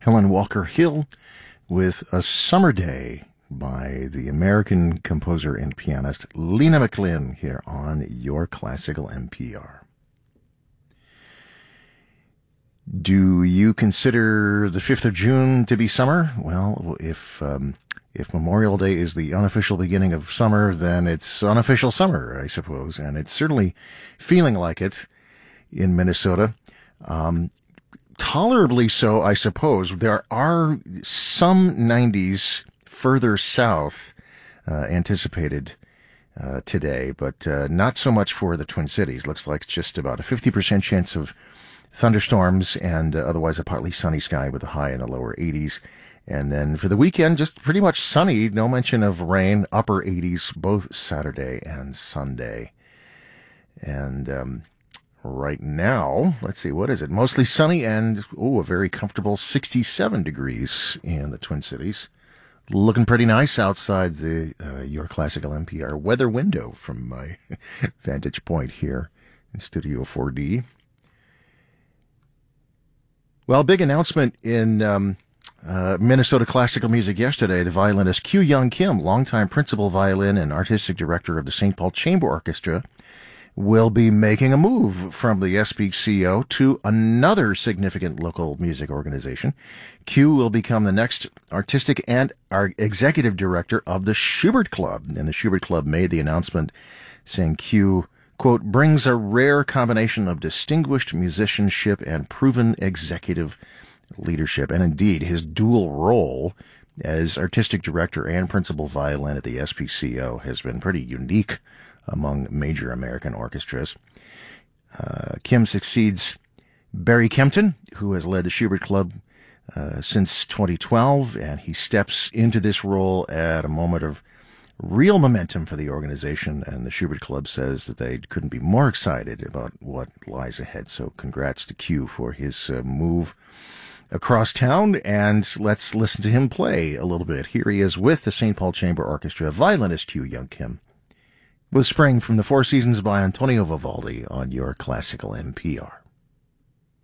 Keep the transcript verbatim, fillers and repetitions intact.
Helen Walker Hill with A Summer Day by the American composer and pianist Lena McLin here on Your Classical N P R. Do you consider the fifth of June to be summer? Well, if um, if Memorial Day is the unofficial beginning of summer, then it's unofficial summer, I suppose, and it's certainly feeling like it in Minnesota. Um, tolerably so, I suppose. There are some nineties further south uh, anticipated uh, today, but uh, not so much for the Twin Cities. Looks like it's just about a fifty percent chance of thunderstorms and uh, otherwise a partly sunny sky with a high in the lower eighties. And then for the weekend, just pretty much sunny, no mention of rain, upper eighties, both Saturday and Sunday. And um, right now, let's see, what is it? Mostly sunny and, oh, a very comfortable sixty-seven degrees in the Twin Cities. Looking pretty nice outside the uh, Your Classical N P R weather window from my vantage point here in Studio four D. Well, big announcement in um, uh, Minnesota classical music yesterday. The violinist Kyu Young Kim, longtime principal violin and artistic director of the Saint Paul Chamber Orchestra, will be making a move from the S P C O to another significant local music organization. Kyu will become the next artistic and our executive director of the Schubert Club. And the Schubert Club made the announcement saying Kyu, quote, brings a rare combination of distinguished musicianship and proven executive leadership. And indeed, his dual role as artistic director and principal violin at the S P C O has been pretty unique among major American orchestras. Uh, Kim succeeds Barry Kempton, who has led the Schubert Club uh, since twenty twelve, and he steps into this role at a moment of real momentum for the organization, and the Schubert Club says that they couldn't be more excited about what lies ahead. So congrats to Kyu for his uh, move across town, and let's listen to him play a little bit. Here he is with the Saint Paul Chamber Orchestra, violinist Kyu Young Kim, with Spring from the Four Seasons by Antonio Vivaldi on Your Classical N P R.